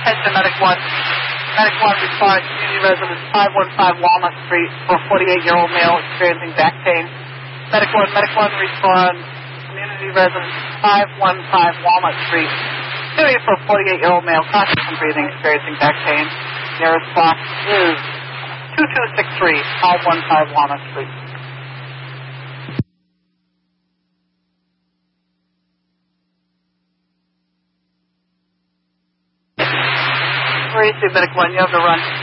Attention, Medic 1. Medic 1 respond community residence 515 Walnut Street for a 48-year-old male experiencing back pain. Medic 1 respond community residence 515 Walnut Street. Area for a 48-year-old male conscious and breathing experiencing back pain. Nearest box is 2263 515 Walnut Street. Where is Medic 1? You have to run.